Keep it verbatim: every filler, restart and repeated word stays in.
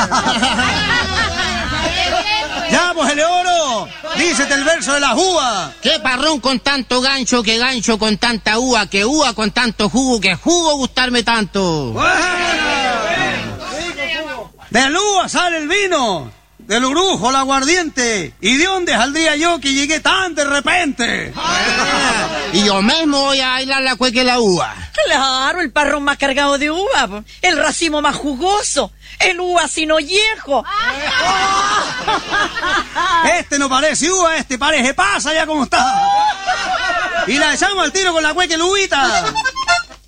Ya, pues, Eleoro, dícete el verso de las uvas. Qué parrón con tanto gancho, que gancho con tanta uva, que uva con tanto jugo, que jugo gustarme tanto. Del uva sale el vino, del orujo el aguardiente. ¿Y de dónde saldría yo que llegué tan de repente? Y yo mismo voy a bailar la cueca y la uva. Claro, el parrón más cargado de uva, el racimo más jugoso, el uva sin ollejo. Este no parece uva, este parece pasa ya como está. Y la echamos al tiro con la cueca y la uvita.